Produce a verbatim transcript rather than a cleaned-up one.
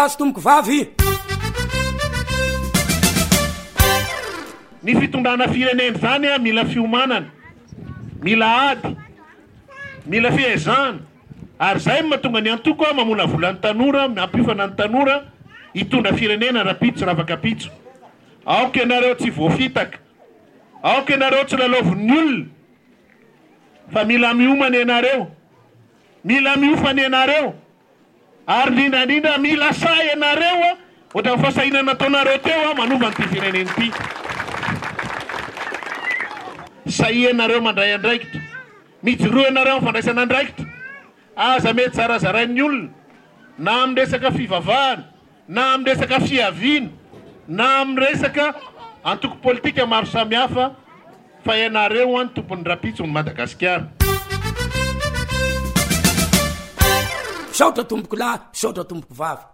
azo tomboko vavy ny fitondrana fireneny zany a mila fiomanana, mila ady, mila fiezana, ary zay mahatonga ny antoko a mamona volan'ny tanora, mampiofana ny tanora hitondra firenena rapitso ravakapitso. Aoka ianareo tsy voafitaka, aoka ianareo tsy lalaovon'ny olona, fa mila miomana ianareo, mila miofana ianareo, ary lindrandrindra mila say ianareo a ohatra fasahiana nataonareo teo a manova an'ity fireneny ity. Say ianareo mandray andraikitra, mijoroa ianareo mifandraisana andraikitra, aza mety zarazarain'ny olona na amin'ny resaka fivavahana, na amin'ny resaka fiaviana, na amin'ny resaka antoko politika maro samihafa, fa ianareo any tompon'ny rapitso ny Madagasikara. Saotra tomboko lahy, saotra tomboko vavy.